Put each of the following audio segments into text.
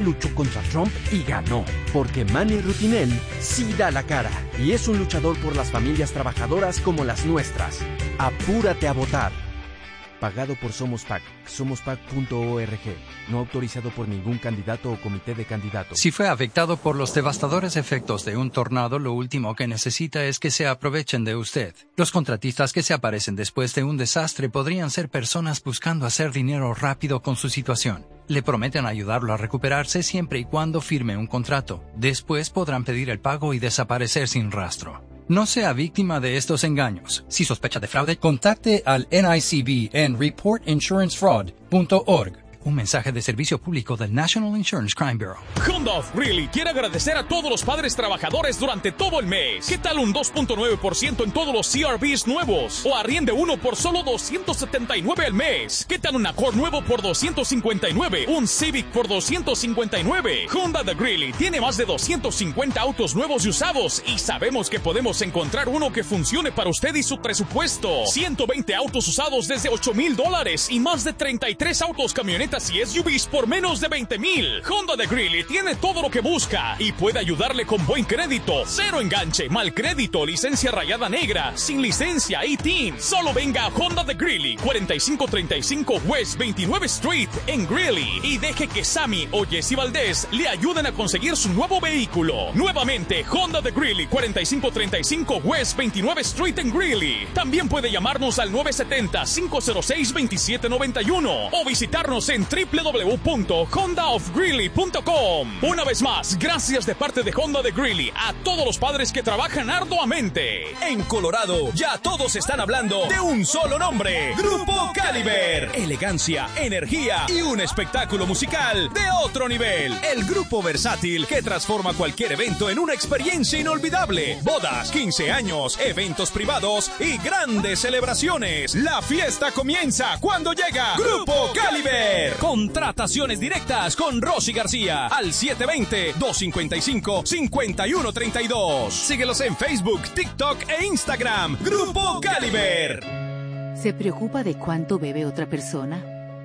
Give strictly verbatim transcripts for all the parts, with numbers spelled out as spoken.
luchó contra Trump y ganó, porque Manny Rutinel sí da la cara y es un luchador por las familias trabajadoras como las nuestras. Apúrate a votar. Pagado por Somos P A C, somos pac punto org. No autorizado por ningún candidato o comité de candidatos. Si fue afectado por los devastadores efectos de un tornado, lo último que necesita es que se aprovechen de usted. Los contratistas que se aparecen después de un desastre podrían ser personas buscando hacer dinero rápido con su situación. Le prometen ayudarlo a recuperarse siempre y cuando firme un contrato. Después podrán pedir el pago y desaparecer sin rastro. No sea víctima de estos engaños. Si sospecha de fraude, contacte al N I C B en report insurance fraud punto org. Un mensaje de servicio público del National Insurance Crime Bureau. Honda of Greeley quiere agradecer a todos los padres trabajadores durante todo el mes. ¿Qué tal un dos punto nueve por ciento en todos los C R Vs nuevos? O arriende uno por solo doscientos setenta y nueve al mes. ¿Qué tal un Accord nuevo por doscientos cincuenta y nueve? Un Civic por doscientos cincuenta y nueve. Honda de Greeley tiene más de doscientos cincuenta autos nuevos y usados y sabemos que podemos encontrar uno que funcione para usted y su presupuesto. ciento veinte autos usados desde ocho mil dólares y más de treinta y tres autos camionetas y S U Vs por menos de veinte mil. Honda de Greeley tiene todo lo que busca y puede ayudarle con buen crédito, cero enganche, mal crédito, licencia rayada negra, sin licencia y T I N. Solo venga a Honda de Greeley, cuarenta y cinco treinta y cinco West veintinueve Street en Greeley y deje que Sammy o Jesse Valdez le ayuden a conseguir su nuevo vehículo. Nuevamente, Honda de Greeley, cuarenta y cinco treinta y cinco West veintinueve Street en Greeley. También puede llamarnos al nueve siete cero, cinco cero seis, dos siete nueve uno o visitarnos en doble u doble u doble u punto honda of greeley punto com. Una vez más, gracias de parte de Honda de Greeley a todos los padres que trabajan arduamente. En Colorado, ya todos están hablando de un solo nombre: Grupo Caliber. Elegancia, energía y un espectáculo musical de otro nivel. El grupo versátil que transforma cualquier evento en una experiencia inolvidable. Bodas, quince años, eventos privados y grandes celebraciones. La fiesta comienza cuando llega Grupo Caliber. Contrataciones directas con Rosy García al siete dos cero, dos cinco cinco, cinco uno tres dos. Síguelos en Facebook, TikTok e Instagram. Grupo Caliber. ¿Se preocupa de cuánto bebe otra persona?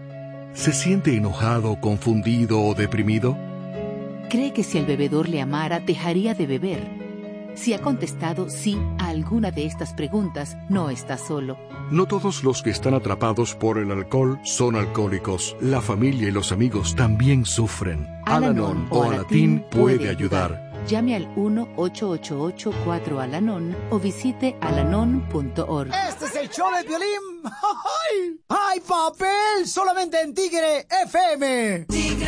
¿Se siente enojado, confundido o deprimido? ¿Cree que si el bebedor le amara, dejaría de beber? Si ha contestado sí a alguna de estas preguntas, no está solo. No todos los que están atrapados por el alcohol son alcohólicos. La familia y los amigos también sufren. Al-Anon o Alatín puede ayudar. Llame al uno ocho ocho ocho cuatro Al-Anon o visite alanon punto org. Este es el show de Piolín. ¡Ay, papel! Solamente en Tigre F M. Tigre.